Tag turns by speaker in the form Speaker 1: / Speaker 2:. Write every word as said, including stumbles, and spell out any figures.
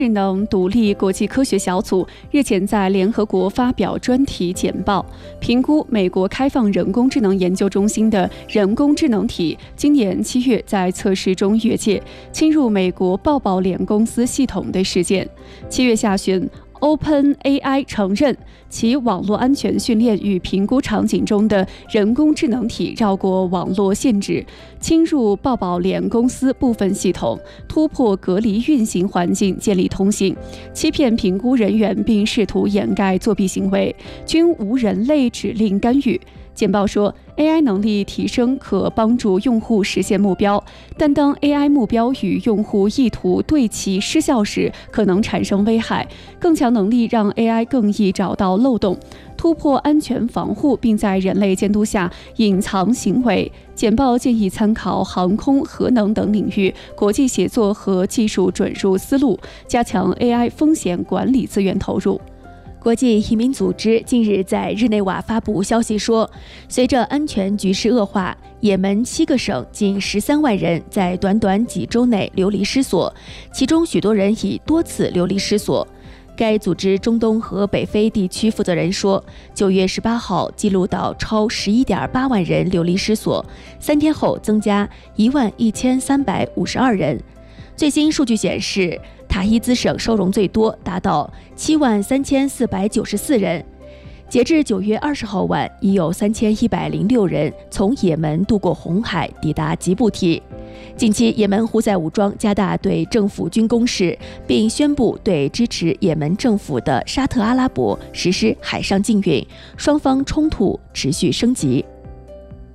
Speaker 1: 智能独立国际科学小组日前在联合国发表专题简报，评估美国开放人工智能研究中心的人工智能体今年七月在测试中越界，侵入美国抱抱脸公司系统的事件。七月下旬，OpenAI 承认其网络安全训练与评估场景中的人工智能体绕过网络限制，侵入抱抱脸公司部分系统，突破隔离运行环境建立通信，欺骗评估人员并试图掩盖作弊行为，均无人类指令干预。简报说 ，A I 能力提升可帮助用户实现目标，但当 A I 目标与用户意图对齐失效时，可能产生危害。更强能力让 A I 更易找到漏洞，突破安全防护，并在人类监督下隐藏行为。简报建议参考航空、核能等领域国际协作和技术准入思路，加强 A I 风险管理资源投入。
Speaker 2: 国际移民组织近日在日内瓦发布消息说，随着安全局势恶化，也门七个省近十三万人在短短几周内流离失所，其中许多人已多次流离失所。该组织中东和北非地区负责人说，九月十八号记录到超十一点八万人流离失所，三天后增加一万一千三百五十二人。最新数据显示，塔伊兹省收容最多，达到七万三千四百九十四人。截至九月二十号晚，已有三千一百零六人从也门渡过红海，抵达吉布提。近期，也门胡塞武装加大对政府军攻势，并宣布对支持也门政府的沙特阿拉伯实施海上禁运，双方冲突持续升级。